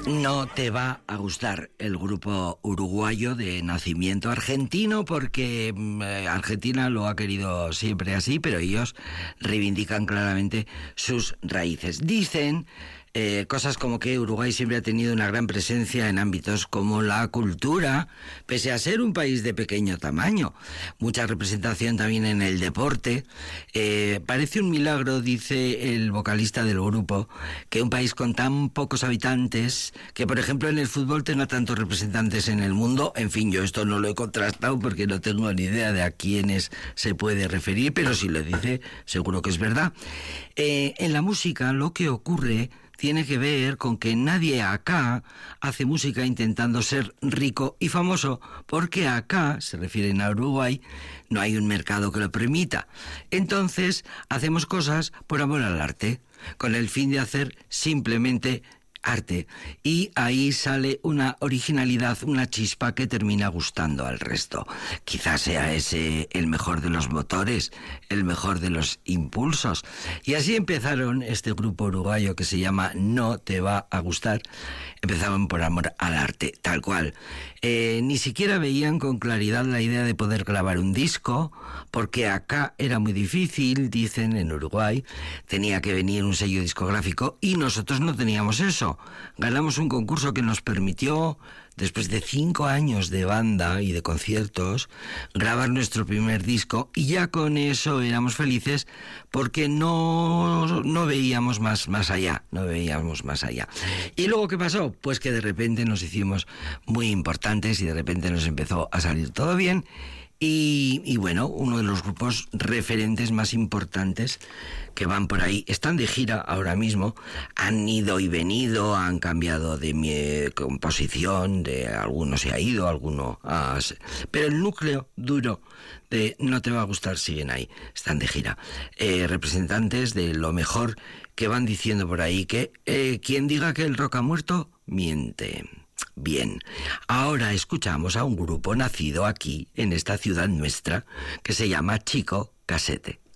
No te va a gustar el grupo uruguayo de nacimiento argentino porque Argentina lo ha querido siempre así, pero ellos reivindican claramente sus raíces. Dicen cosas como que Uruguay siempre ha tenido una gran presencia en ámbitos como la cultura, pese a ser un país de pequeño tamaño. Mucha representación también en el deporte. Parece un milagro, dice el vocalista del grupo, que un país con tan pocos habitantes, que por ejemplo en el fútbol tenga tantos representantes en el mundo. En fin, yo esto no lo he contrastado porque no tengo ni idea de a quiénes se puede referir, pero si lo dice, seguro que es verdad. En la música lo que ocurre tiene que ver con que nadie acá hace música intentando ser rico y famoso, porque acá, se refieren a Uruguay, no hay un mercado que lo permita. Entonces, hacemos cosas por amor al arte, con el fin de hacer simplemente arte, y ahí sale una originalidad, una chispa que termina gustando al resto. Quizás sea ese el mejor de los motores, el mejor de los impulsos. Y así empezaron este grupo uruguayo que se llama No Te Va a Gustar. Empezaban por amor al arte, tal cual. Ni siquiera veían con claridad la idea de poder grabar un disco, porque acá era muy difícil, dicen, en Uruguay. Tenía que venir un sello discográfico y nosotros no teníamos eso. Ganamos un concurso que nos permitió, después de 5 años de banda y de conciertos, grabar nuestro primer disco, y ya con eso éramos felices porque no veíamos más allá, no veíamos más allá. ¿Y luego qué pasó? Pues que de repente nos hicimos muy importantes y de repente nos empezó a salir todo bien. Y bueno, uno de los grupos referentes más importantes que van por ahí, están de gira ahora mismo, han ido y venido, han cambiado de composición, de alguno se ha ido, pero el núcleo duro de No Te Va a Gustar siguen ahí, están de gira. Representantes de lo mejor, que van diciendo por ahí que quien diga que el rock ha muerto, miente. Bien, ahora escuchamos a un grupo nacido aquí, en esta ciudad nuestra, que se llama Chico Casete.